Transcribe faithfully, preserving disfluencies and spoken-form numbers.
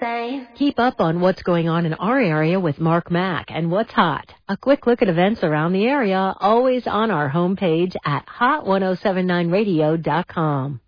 say? Keep up on what's going on in our area with Mark Mack and What's Hot. A quick look at events around the area, always on our homepage at hot ten seventy-nine radio dot com.